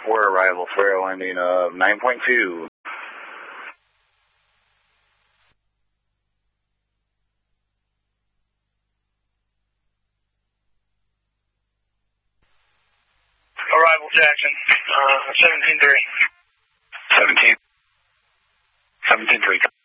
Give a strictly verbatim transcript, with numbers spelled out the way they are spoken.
four, arrival for a landing of nine point two. Arrival Jackson, uh, seventeen three. seventeen. seventeen three.